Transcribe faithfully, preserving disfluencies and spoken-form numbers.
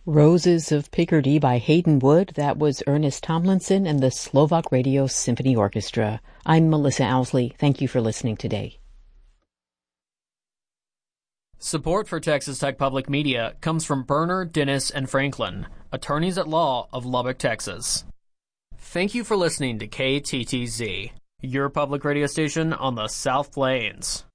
Roses of Picardy by Hayden Wood. That was Ernest Tomlinson and the Slovak Radio Symphony Orchestra. I'm Melissa Owsley. Thank you for listening today. Support for Texas Tech Public Media comes from Berner, Dennis, and Franklin, attorneys at law of Lubbock, Texas. Thank you for listening to K T T Z, your public radio station on the South Plains.